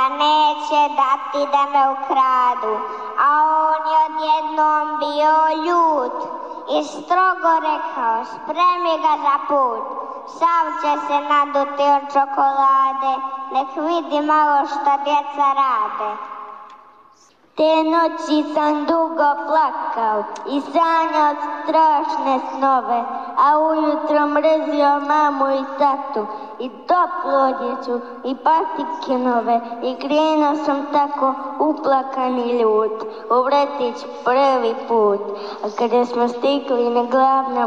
neće dati da me ukradu. A on je odjednom bio ljut i strogo rekao, spremi ga za put. Sam će se naduti od čokolade, nek vidi malo šta djeca rade. Te noći sam dugo plakao i sanjao strašne snove, a ujutro mrzio mamu i tatu i toplu odjeću i patike nove i krenuo sam tako uplakan i ljut u vrtić prvi put. A kada smo stigli na glavna